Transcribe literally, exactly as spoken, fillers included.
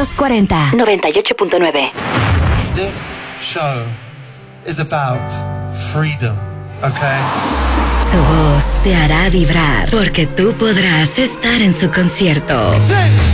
quinientos cuarenta, noventa y ocho punto nueve. This show is about freedom, okay? Su voz te hará vibrar porque tú podrás estar en su concierto. Sí.